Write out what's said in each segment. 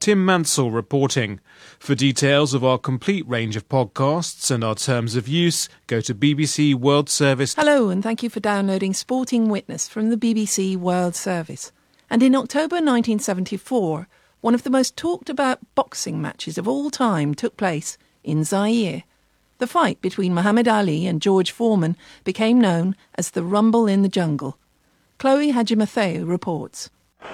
Tim Mansell reporting. For details of our complete range of podcasts and our terms of use, go to BBC World Service. Hello, and thank you for downloading Sporting Witness from the BBC World Service. And in October 1974, one of the most talked about boxing matches of all time took place in Zaire. The fight between Muhammad Ali and George Foreman became known as the Rumble in the Jungle. Chloe Hadjimatheou reports.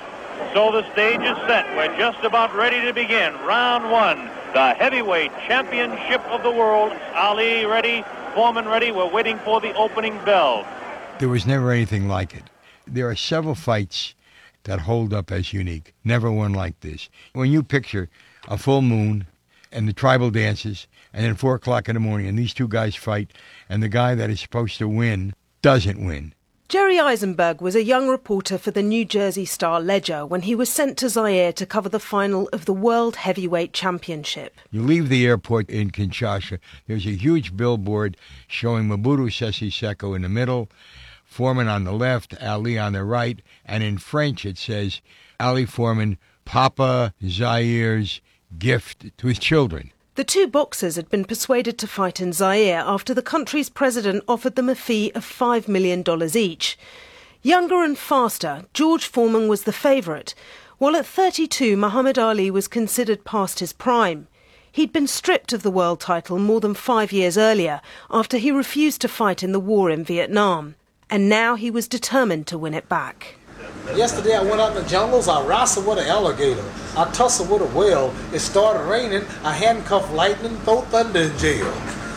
So the stage is set. We're just about ready to begin. Round one, the heavyweight championship of the world. Ali ready, Foreman ready. We're waiting for the opening bell. There was never anything like it. There are several fights that hold up as unique. Never one like this. When you picture a full moon and the tribal dances, and then 4 o'clock in the morning, and these two guys fight, and the guy that is supposed to win doesn't win. Jerry Eisenberg was a young reporter for the New Jersey Star-Ledger when he was sent to Zaire to cover the final of the World Heavyweight Championship. You leave the airport in Kinshasa, there's a huge billboard showing Mobutu Sese Seko in the middle, Foreman on the left, Ali on the right, and in French it says, Ali Foreman, Papa Zaire's gift to his children. The two boxers had been persuaded to fight in Zaire after the country's president offered them a fee of $5 million each. Younger and faster, George Foreman was the favourite, while at 32 Muhammad Ali was considered past his prime. He'd been stripped of the world title more than 5 years earlier after he refused to fight in the war in Vietnam. And now he was determined to win it back. Yesterday I went out in the jungles, I wrestled with an alligator. I tussled with a whale. It started raining, I handcuffed lightning, throw thunder in jail.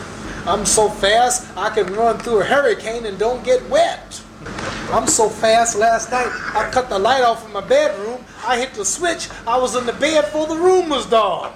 I'm so fast, I can run through a hurricane and don't get wet. I'm so fast, last night I cut the light off in my bedroom. I hit the switch, I was in the bed before the room was dark.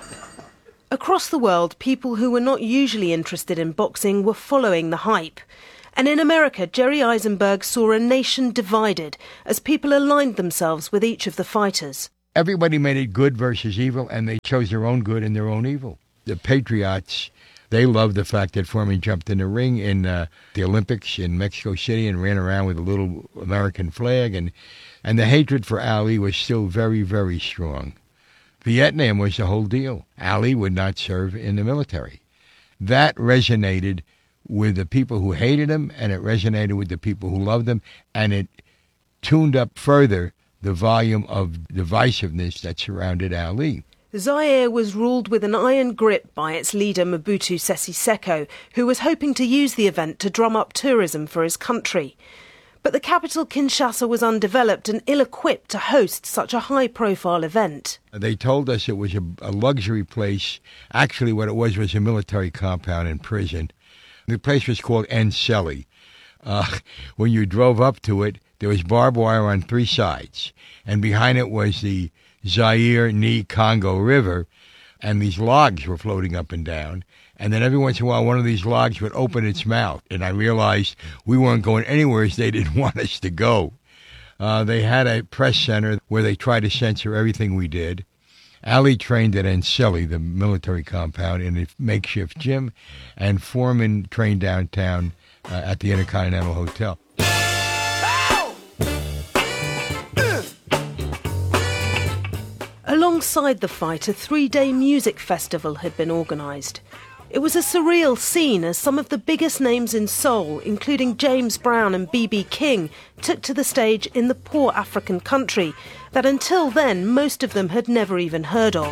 Across the world, people who were not usually interested in boxing were following the hype. And in America, Jerry Eisenberg saw a nation divided as people aligned themselves with each of the fighters. Everybody made it good versus evil, and they chose their own good and their own evil. The patriots, they loved the fact that Foreman jumped in the ring in the Olympics in Mexico City and ran around with a little American flag, and the hatred for Ali was still very, very strong. Vietnam was the whole deal. Ali would not serve in the military. That resonated with the people who hated him, and it resonated with the people who loved him, and it tuned up further the volume of divisiveness that surrounded Ali. Zaire was ruled with an iron grip by its leader Mobutu Sese Seko, who was hoping to use the event to drum up tourism for his country. But the capital, Kinshasa, was undeveloped and ill-equipped to host such a high-profile event. They told us it was a luxury place. Actually, what it was a military compound and prison. The place was called Nsele. When you drove up to it, there was barbed wire on 3 sides, and behind it was the Zaire-Congo River, and these logs were floating up and down, and then every once in a while one of these logs would open its mouth, and I realized we weren't going anywhere as they didn't want us to go. They had a press center where they tried to censor everything we did. Ali trained at Nsele, the military compound, in a makeshift gym, and Foreman trained downtown at the Intercontinental Hotel. Alongside the fight, a 3-day music festival had been organised. It was a surreal scene as some of the biggest names in soul, including James Brown and B.B. King, took to the stage in the poor African country that until then most of them had never even heard of.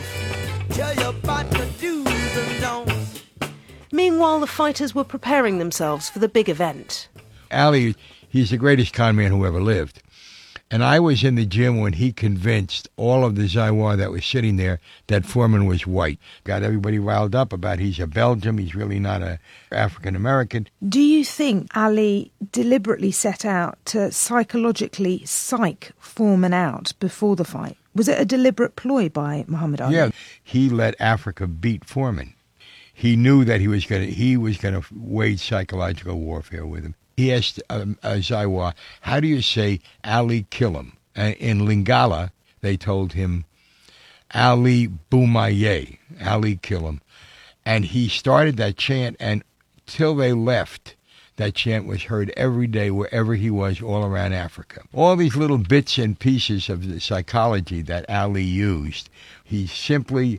Meanwhile, the fighters were preparing themselves for the big event. Ali, he's the greatest con man who ever lived. And I was in the gym when he convinced all of the Zaire that was sitting there that Foreman was white. Got everybody riled up about he's a Belgian, he's really not a African-American. Do you think Ali deliberately set out to psychologically psych Foreman out before the fight? Was it a deliberate ploy by Muhammad Ali? Yeah, he let Africa beat Foreman. He knew that he was going to wage psychological warfare with him. He asked Zaire, how do you say Ali kill him? In Lingala, they told him, Ali Boumaye, Ali kill him. And he started that chant, and till they left, That chant was heard every day wherever he was all around Africa. All these little bits and pieces of the psychology that Ali used, he simply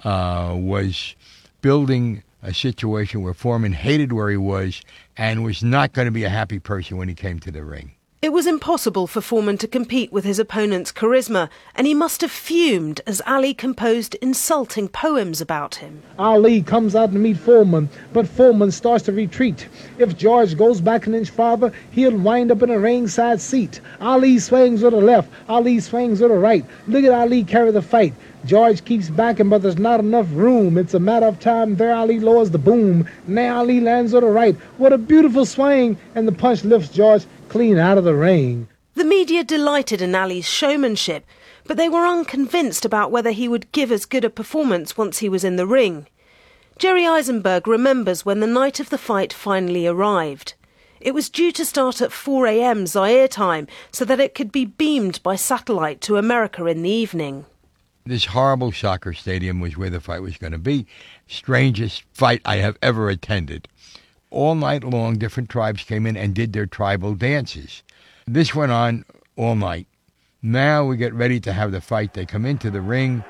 was building a situation where Foreman hated where he was and was not going to be a happy person when he came to the ring. It was impossible for Foreman to compete with his opponent's charisma, and he must have fumed as Ali composed insulting poems about him. Ali comes out to meet Foreman, but Foreman starts to retreat. If George goes back an inch farther, he'll wind up in a ringside seat. Ali swings to the left, Ali swings to the right. Look at Ali carry the fight. George keeps backing, but there's not enough room. It's a matter of time. There Ali lowers the boom. Now Ali lands to the right. What a beautiful swing! And the punch lifts George clean out of the ring. The media delighted in Ali's showmanship, but they were unconvinced about whether he would give as good a performance once he was in the ring. Jerry Eisenberg remembers when the night of the fight finally arrived. It was due to start at 4 a.m. Zaire time, so that it could be beamed by satellite to America in the evening. This horrible soccer stadium was where the fight was going to be. Strangest fight I have ever attended. All night long, different tribes came in and did their tribal dances. This went on all night. Now we get ready to have the fight. They come into the ring.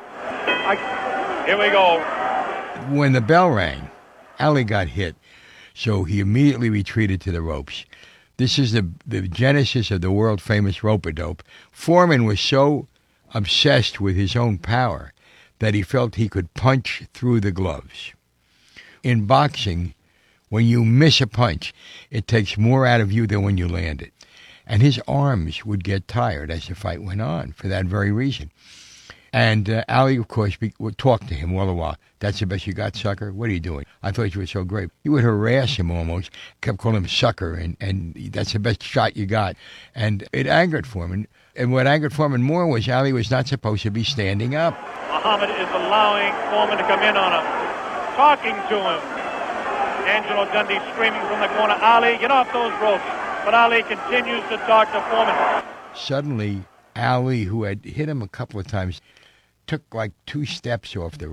Here we go. When the bell rang, Ali got hit, so he immediately retreated to the ropes. This is the genesis of the world-famous rope-a-dope. Foreman was so obsessed with his own power that he felt he could punch through the gloves. In boxing, when you miss a punch, it takes more out of you than when you land it. And his arms would get tired as the fight went on for that very reason. And Ali, of course, would talk to him all the while. That's the best you got, sucker? What are you doing? I thought you were so great. He would harass him almost, kept calling him sucker, and that's the best shot you got. And it angered Foreman. And what angered Foreman more was Ali was not supposed to be standing up. Muhammad is allowing Foreman to come in on him, talking to him. Angelo Dundee screaming from the corner, Ali, get off those ropes. But Ali continues to talk to Foreman. Suddenly, Ali, who had hit him a couple of times, took like 2 steps off the